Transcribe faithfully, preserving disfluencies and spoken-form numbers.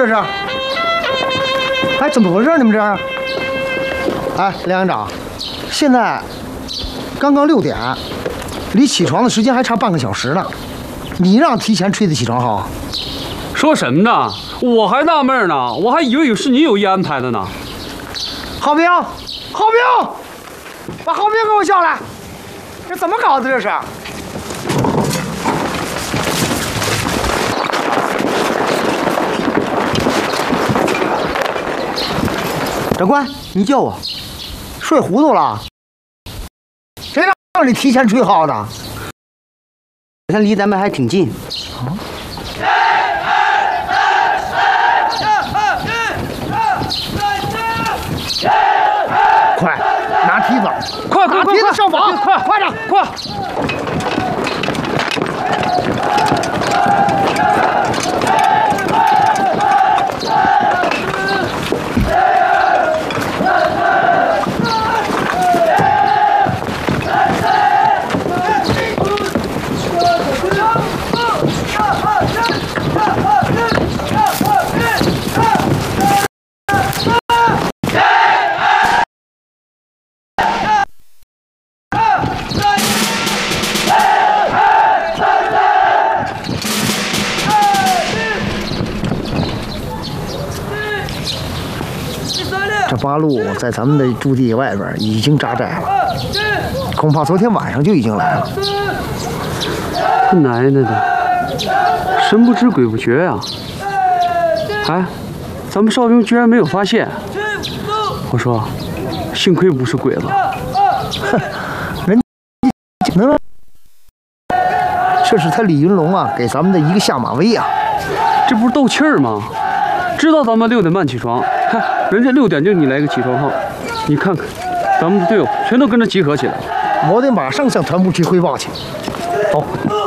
这是？哎，怎么回事？你们这？哎，梁营长，现在刚刚六点，离起床的时间还差半个小时呢。你让提前吹的起床号？ 说什么呢？我还纳闷呢，我还以为是你有意安排的呢。 郝兵，郝兵，把郝兵给我叫来！这怎么搞的？这是？长官，你叫我，睡糊涂了？谁让你提前吹号的？ 他离咱们还挺近。啊。 快，拿梯子， 快快拿梯子上房， 快快点， 快！ 这八路在咱们的驻地外边已经扎寨了，恐怕昨天晚上就已经来了。 他奶奶的，神不知鬼不觉呀！哎，咱们哨兵居然没有发现。我说，幸亏不是鬼子。 哼，人能让这是他李云龙啊给咱们的一个下马威啊！ 这不是斗气儿吗？知道咱们六点半起床，看人家六点就你来个起床号，你看看，咱们的队友全都跟着集合起来了。 我得马上向团部去汇报去。走。